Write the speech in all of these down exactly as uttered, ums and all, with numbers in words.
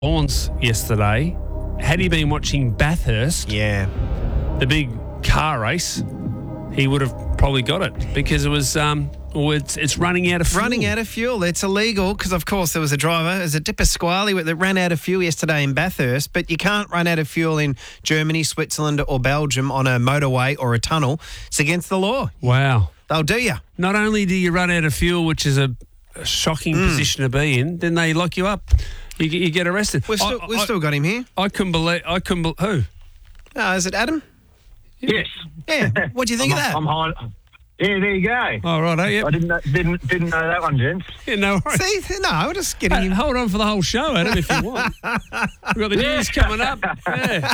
Lawns yesterday. Had he been watching Bathurst, Yeah. the big car race, he would have probably got it because it was um, well, it's, it's running out of fuel. Running out of fuel. It's illegal because, of course, there was a driver. There's a Di Pasquale that ran out of fuel yesterday in Bathurst, but you can't run out of fuel in Germany, Switzerland or Belgium on a motorway or a tunnel. It's against the law. Wow. They'll do you. Not only do you run out of fuel, which is a, a shocking Mm. position to be in, then they lock you up. You, get- you get arrested. We've, still, I, we've I, still got him here. I couldn't believe. I couldn't. Be, who? Oh, is it Adam? Yes. Yeah. What do you think I'm, of that? I'm high. Yeah, there you go. Oh, right. Oh, yeah. I didn't know, didn't didn't know that one, gents. Yeah, no worries. See, no, we're just getting Hey, him. hold on for the whole show, Adam, if you want. We've got the news coming up. Yeah.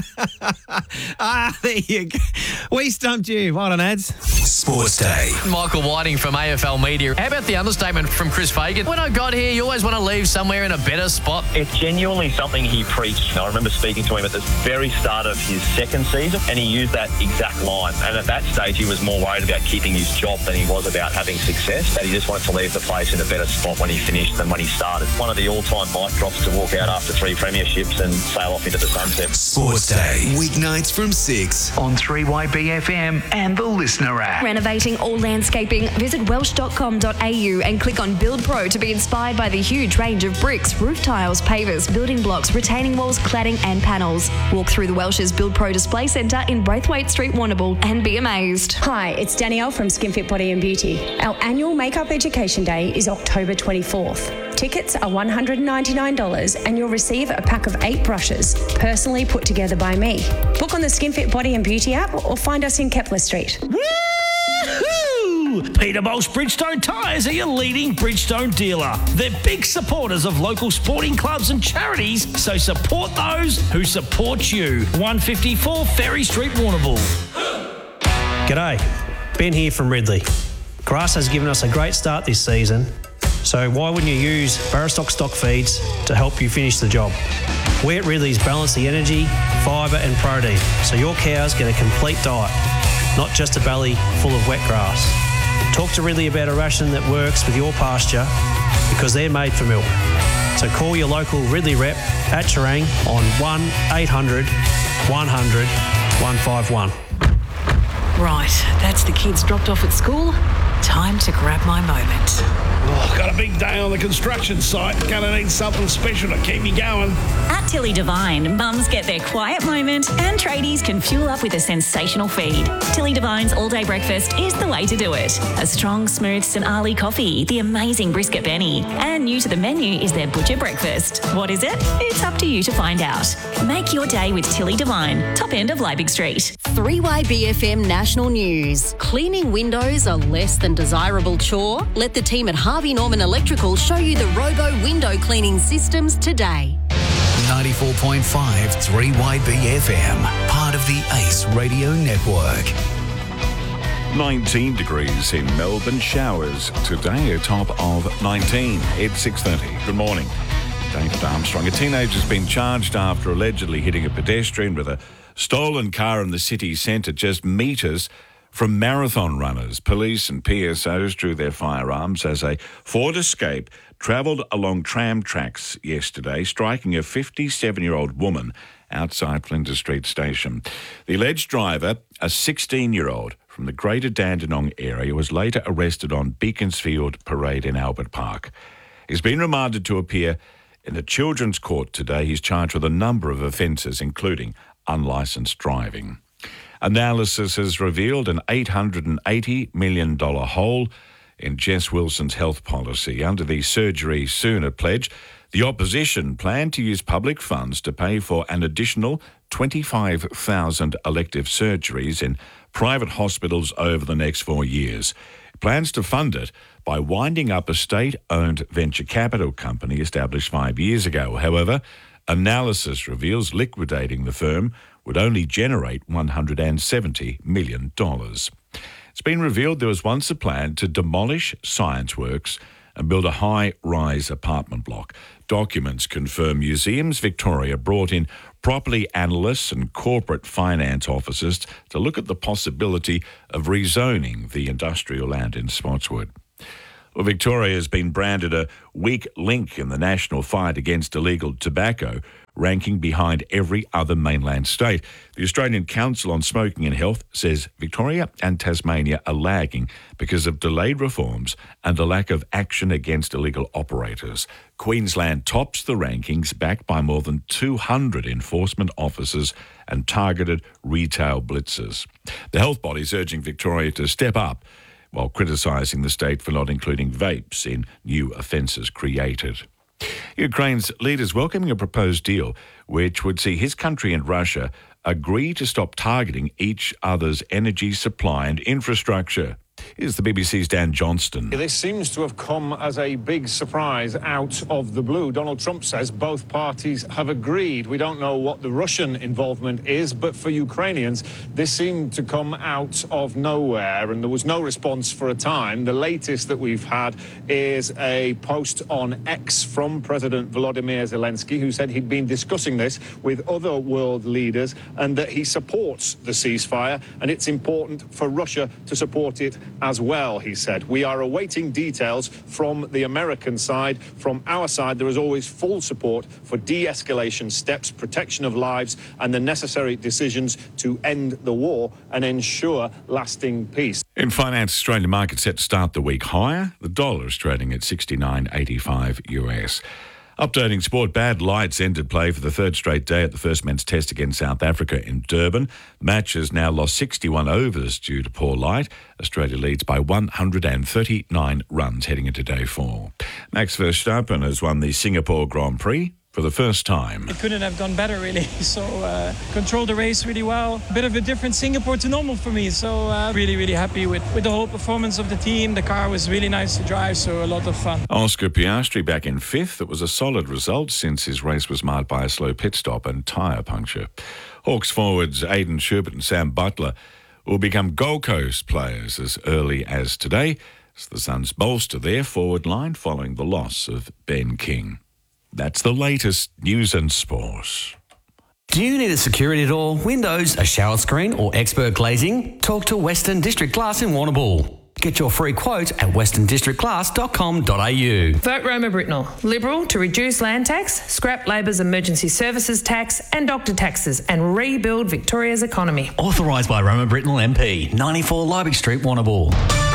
Ah, there you go. We stumped you. Well done, ads. Sports Day. Michael Whiting from A F L Media. How about the understatement from Chris Fagan? When I got here, you always want to leave somewhere in a better spot. It's genuinely something he preached. I remember speaking to him at the very start of his second season, and he used that exact line. And at that stage, he was more worried about keeping his job than he was about having success, that he just wanted to leave the place in a better spot when he finished than when he started. One of the all-time mic drops to walk out after three premierships and sail off into the sunset. Sports Day. Weeknights from six on three Y B F M and the Listener app. Renovating or landscaping? Visit welsh dot com dot a u and click on Build Pro to be inspired by the huge range of bricks, roof tiles, pavers, building blocks, retaining walls, cladding and panels. Walk through the Welsh's Build Pro Display Centre in Braithwaite Street, Warrnambool and be amazed. Hi, it's Danielle from SkinFit Body and Beauty. Our annual Makeup Education Day is October twenty-fourth. Tickets are one hundred ninety-nine dollars and you'll receive a pack of eight brushes, personally put together by me. Book on the SkinFit Body and Beauty app or find us in Kepler Street. Woohoo! Peterbolt Bridgestone Tyres are your leading Bridgestone dealer. They're big supporters of local sporting clubs and charities, so support those who support you. one fifty-four Ferry Street, Warrnambool. G'day, Ben here from Ridley. Grass has given us a great start this season, so why wouldn't you use Barrastock stock feeds to help you finish the job? We at Ridley's balance the energy, fibre and protein, so your cows get a complete diet, not just a belly full of wet grass. Talk to Ridley about a ration that works with your pasture because they're made for milk. So call your local Ridley rep at Terang on one eight hundred one hundred one five one. Right, that's the kids dropped off at school. Time to grab my moment. Oh, got a big day on the construction site. Gonna need something special to keep me going. At Tilly Devine, mums get their quiet moment and tradies can fuel up with a sensational feed. Tilly Devine's all-day breakfast is the way to do it. A strong, smooth Saint Ali coffee, the amazing brisket Benny, and new to the menu is their butcher breakfast. What is it? It's up to you to find out. Make your day with Tilly Devine, top end of Liebig Street. three Y B F M National News. Cleaning windows a less than desirable chore? Let the team at Harvey Norman Electrical show you the Robo window cleaning systems today. ninety-four point five three Y B F M, part of the Ace Radio Network. nineteen degrees in Melbourne, showers today, a top of nineteen. It's six thirty. Good morning. David Armstrong. A teenager's been charged after allegedly hitting a pedestrian with a stolen car in the city centre just metres from marathon runners. Police and P S Os drew their firearms as a Ford Escape travelled along tram tracks yesterday, striking a fifty-seven-year-old woman outside Flinders Street Station. The alleged driver, a sixteen-year-old from the Greater Dandenong area, was later arrested on Beaconsfield Parade in Albert Park. He's been remanded to appear in the Children's Court today. He's charged with a number of offences, including unlicensed driving. Analysis has revealed an eight hundred eighty million dollars hole in Jess Wilson's health policy. Under the Surgery Sooner pledge, the opposition planned to use public funds to pay for an additional twenty-five thousand elective surgeries in private hospitals over the next four years. It plans to fund it by winding up a state-owned venture capital company established five years ago. However, analysis reveals liquidating the firm would only generate one hundred seventy million dollars. It's been revealed there was once a plan to demolish ScienceWorks and build a high-rise apartment block. Documents confirm Museums Victoria brought in property analysts and corporate finance officers to look at the possibility of rezoning the industrial land in Spotswood. Well, Victoria has been branded a weak link in the national fight against illegal tobacco, ranking behind every other mainland state. The Australian Council on Smoking and Health says Victoria and Tasmania are lagging because of delayed reforms and a lack of action against illegal operators. Queensland tops the rankings, backed by more than two hundred enforcement officers and targeted retail blitzers. The health body is urging Victoria to step up, while criticising the state for not including vapes in new offences created. Ukraine's leaders welcoming a proposed deal which would see his country and Russia agree to stop targeting each other's energy supply and infrastructure. Here's the B B C's Dan Johnston. This seems to have come as a big surprise out of the blue. Donald Trump says both parties have agreed. We don't know what the Russian involvement is, but for Ukrainians, this seemed to come out of nowhere, and there was no response for a time. The latest that we've had is a post on X from President Volodymyr Zelensky, who said he'd been discussing this with other world leaders and that he supports the ceasefire, and it's important for Russia to support it as well, he said. We are awaiting details from the American side. From our side, there is always full support for de-escalation steps, protection of lives, and the necessary decisions to end the war and ensure lasting peace. In finance, Australian markets set to start the week higher. The dollar is trading at sixty-nine eighty-five U S. Updating sport, bad lights ended play for the third straight day at the first men's test against South Africa in Durban. The match has now lost sixty-one overs due to poor light. Australia leads by one hundred thirty-nine runs heading into day four. Max Verstappen has won the Singapore Grand Prix for the first time. It couldn't have gone better, really. So uh, controlled the race really well. A bit of a different Singapore to normal for me. So uh, really, really happy with, with the whole performance of the team. The car was really nice to drive, so a lot of fun. Oscar Piastri back in fifth. It was a solid result since his race was marred by a slow pit stop and tyre puncture. Hawks forwards Aidan Schubert and Sam Butler will become Gold Coast players as early as today, as the Suns bolster their forward line following the loss of Ben King. That's the latest news and sport. Do you need a security door, windows, a shower screen or expert glazing? Talk to Western District Glass in Warrnambool. Get your free quote at western district glass dot com dot a u. Vote Roma Britnell. Liberal to reduce land tax, scrap Labor's emergency services tax and doctor taxes and rebuild Victoria's economy. Authorised by Roma Britnell M P, ninety-four Liebig Street, Warrnambool.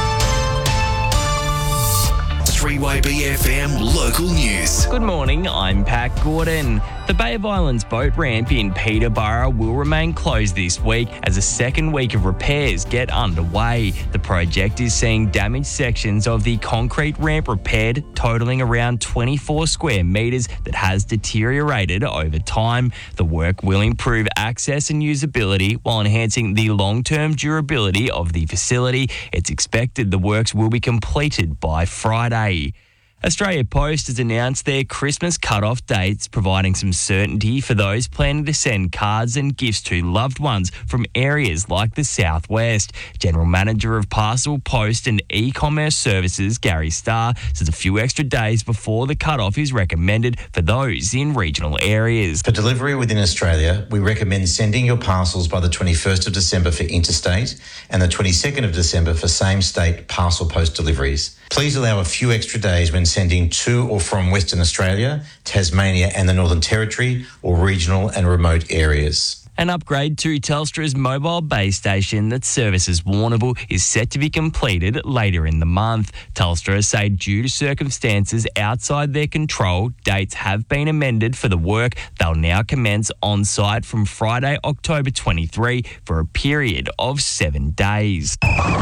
three Y B F M local news. Good morning, I'm Pat Gordon. The Bay of Islands boat ramp in Peterborough will remain closed this week as a second week of repairs get underway. The project is seeing damaged sections of the concrete ramp repaired, totalling around twenty-four square metres that has deteriorated over time. The work will improve access and usability while enhancing the long-term durability of the facility. It's expected the works will be completed by Friday. Australia Post has announced their Christmas cut-off dates, providing some certainty for those planning to send cards and gifts to loved ones from areas like the southwest. General Manager of Parcel, Post and E-commerce Services, Gary Starr, says a few extra days before the cut-off is recommended for those in regional areas. For delivery within Australia, we recommend sending your parcels by the twenty-first of December for interstate and the twenty-second of December for same-state parcel post deliveries. Please allow a few extra days when sending to or from Western Australia, Tasmania and the Northern Territory or regional and remote areas. An upgrade to Telstra's mobile base station that services Warrnambool is set to be completed later in the month. Telstra say due to circumstances outside their control, dates have been amended for the work. They'll now commence on-site from Friday, October twenty-third for a period of seven days.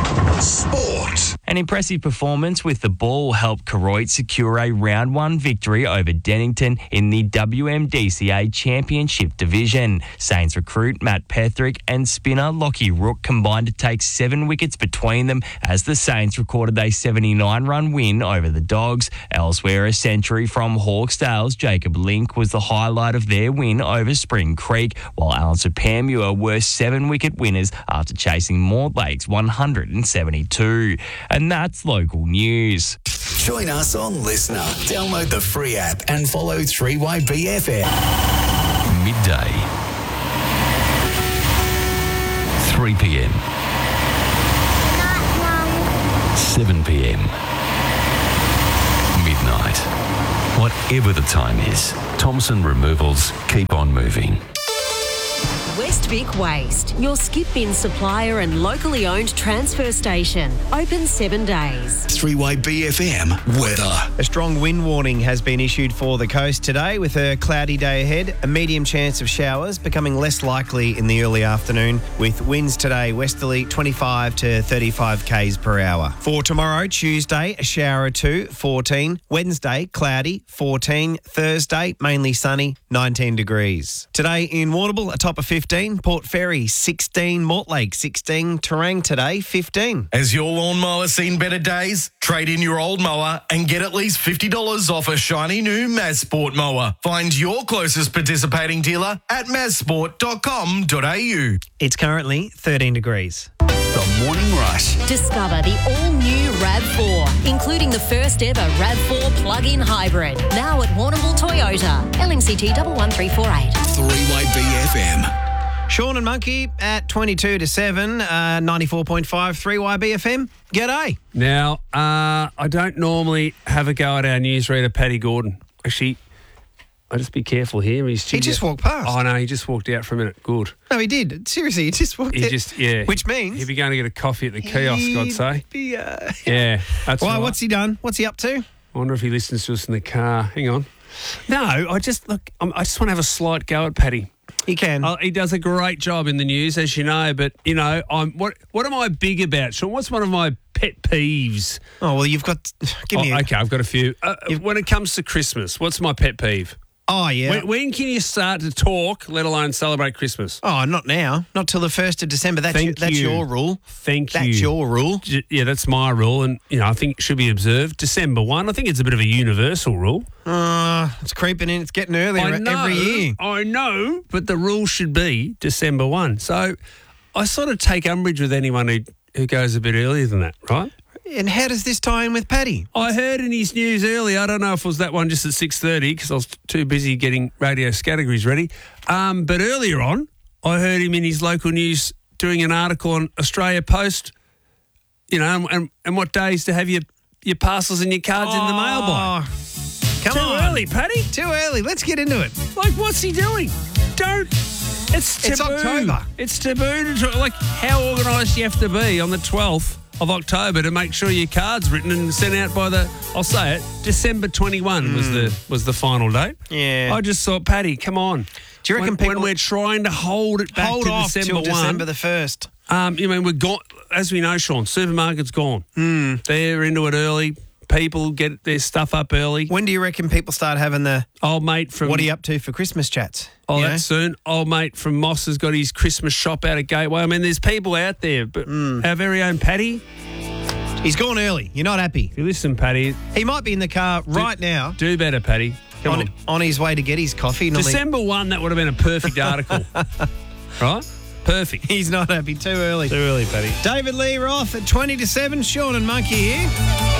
Sport. An impressive performance with the ball helped Koroit secure a round one victory over Dennington in the W M D C A Championship Division. Saints recruit Matt Petherick and spinner Lockie Rook combined to take seven wickets between them as the Saints recorded a seventy-nine run win over the Dogs. Elsewhere, a century from Hawksdale's Jacob Link was the highlight of their win over Spring Creek, while Alliance Panmure were seven-wicket winners after chasing Mortlake's one hundred seventy-two. And that's local news. Join us on Listener. Download the free app and follow three Y B F M. Midday. three p.m. seven p.m. night. Whatever the time is, Thompson Removals keep on moving. Westvic Waste, your skip bin supplier and locally owned transfer station. Open seven days. three Y B F M weather. A strong wind warning has been issued for the coast today with a cloudy day ahead. A medium chance of showers becoming less likely in the early afternoon with winds today westerly twenty-five to thirty-five k's per hour. For tomorrow, Tuesday, a shower or two, fourteen. Wednesday, cloudy, fourteen. Thursday, mainly sunny, nineteen degrees. Today in Warrnambool, a top of fifteen. Port Fairy, sixteen. Mortlake, sixteen. Terang today, fifteen. Has your lawnmower seen better days? Trade in your old mower and get at least fifty dollars off a shiny new Mazsport mower. Find your closest participating dealer at mazsport dot com dot a u. It's currently thirteen degrees. The Morning Rush. Discover the all-new RAV four, including the first ever RAV four plug-in hybrid. Now at Warrnambool Toyota. L M C T one one three four eight. three Y B F M. Sean and Monkey at twenty-two to seven, uh, ninety-four point five, three Y B F M. G'day. Now, uh, I don't normally have a go at our newsreader, Paddy Gordon. Actually, I'll just be careful here. He's He just walked past. Oh, no, he just walked out for a minute. Good. No, he did. Seriously, he just walked He out. just, yeah. Which means? He'd be going to get a coffee at the kiosk, I'd say. Be, uh, Yeah, that's Why, right. what's he done? What's he up to? I wonder if he listens to us in the car. Hang on. No, I just, look, I'm, I just want to have a slight go at Paddy. He can. Uh, he does a great job in the news, as you know, but, you know, I'm what what am I big about, Sean? What's one of my pet peeves? Oh, well, you've got... Give me oh, a... Okay, I've got a few. Uh, when it comes to Christmas, what's my pet peeve? Oh, yeah. When, when can you start to talk, let alone celebrate Christmas? Oh, not now. Not till the first of December. That's, Thank your, that's you. your rule. Thank that's you. That's your rule. J- Yeah, that's my rule, and, you know, I think it should be observed. December first, I think it's a bit of a universal rule. Uh, it's creeping in. It's getting earlier I know, every year. I know, but the rule should be December first. So I sort of take umbrage with anyone who, who goes a bit earlier than that, right? And how does this tie in with Paddy? I heard in his news earlier, I don't know if it was that one just at six thirty because I was too busy getting radio categories ready, um, but earlier on, I heard him in his local news doing an article on Australia Post, you know, and, and, and what days to have your, your parcels and your cards in the mail by. Come Too on. early, Paddy. Too early. Let's get into it. Like, what's he doing? Don't. It's taboo. It's October. It's taboo to talk. Like, how organised do you have to be on the twelfth of October to make sure your card's written and sent out by the, I'll say it, December twenty-first Mm. was the was the final date. Yeah. I just thought, Paddy, come on. Do you reckon when, people... when we're trying to hold it back hold to off December till first, December the first? Um, you mean, we're gone, as we know, Sean, supermarket's gone. Mm. They're into it early. People get their stuff up early. When do you reckon people start having the... Old mate from... What are you up to for Christmas chats? Oh, You that's know? soon. Old mate from Moss has got his Christmas shop out at Gateway. I mean, there's people out there, but Mm. our very own Paddy. He's gone early. You're not happy. If you listen, Paddy. He might be in the car right now. Do better, Paddy. Come on. On, on his way to get his coffee. Normally- December first, that would have been a perfect article. Right? Perfect. He's not happy. Too early. Too early, Paddy. David Lee Roth at twenty to seven. Sean and Monkey here.